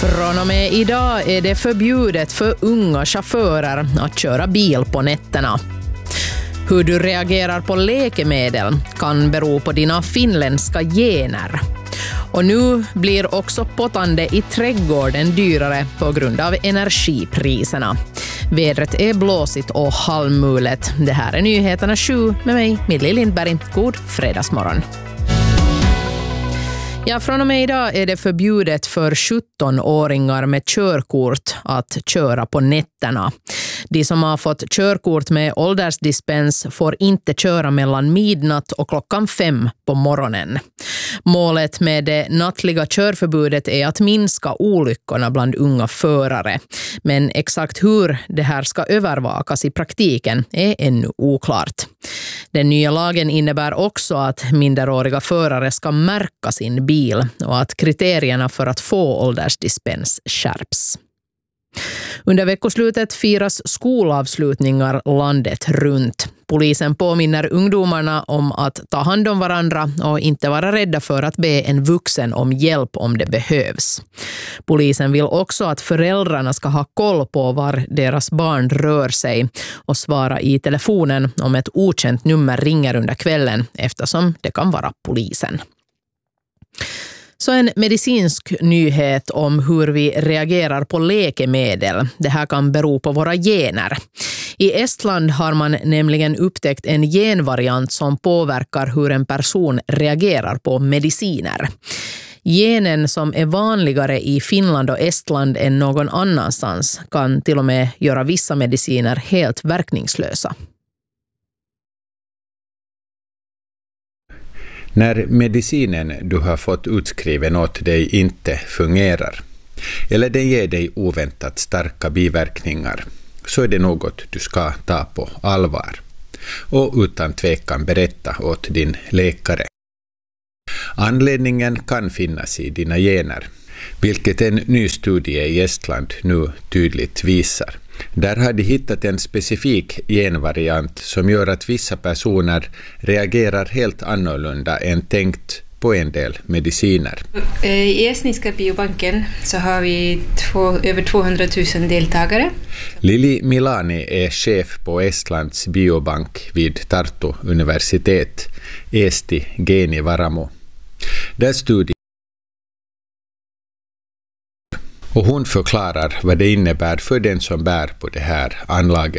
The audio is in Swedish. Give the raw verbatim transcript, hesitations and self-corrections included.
Från och med idag är det förbjudet för unga chaufförer att köra bil på nätterna. Hur du reagerar på läkemedel kan bero på dina finländska gener. Och nu blir också pottande i trädgården dyrare på grund av energipriserna. Vädret är blåsigt och halvmulet. Det här är nyheterna sju med mig, Millie Lindberg. God fredagsmorgon. Ja, från och med idag är det förbjudet för sjuttonåringar med körkort att köra på nätterna. De som har fått körkort med åldersdispens får inte köra mellan midnatt och klockan fem på morgonen. Målet med det nattliga körförbudet är att minska olyckorna bland unga förare. Men exakt hur det här ska övervakas i praktiken är ännu oklart. Den nya lagen innebär också att minderåriga förare ska märka sin bil och att kriterierna för att få åldersdispens skärps. Under veckoslutet firas skolavslutningar landet runt. Polisen påminner ungdomarna om att ta hand om varandra och inte vara rädda för att be en vuxen om hjälp om det behövs. Polisen vill också att föräldrarna ska ha koll på var deras barn rör sig och svara i telefonen om ett okänt nummer ringer under kvällen, eftersom det kan vara polisen. Så en medicinsk nyhet om hur vi reagerar på läkemedel. Det här kan bero på våra gener. I Estland har man nämligen upptäckt en genvariant som påverkar hur en person reagerar på mediciner. Genen som är vanligare i Finland och Estland än någon annanstans kan till och med göra vissa mediciner helt verkningslösa. När medicinen du har fått utskriven åt dig inte fungerar, eller den ger dig oväntat starka biverkningar, så är det något du ska ta på allvar och utan tvekan berätta åt din läkare. Anledningen kan finnas i dina gener, vilket en ny studie i Estland nu tydligt visar. Där har de hittat en specifik genvariant som gör att vissa personer reagerar helt annorlunda än tänkt på en del mediciner. I Estniska biobanken så har vi två, över tvåhundratusen deltagare. Lili Milani är chef på Estlands biobank vid Tartu universitet, Eesti Geenivaramo. Där studien Och hon förklarar vad det innebär för den som bär på det här anlaget.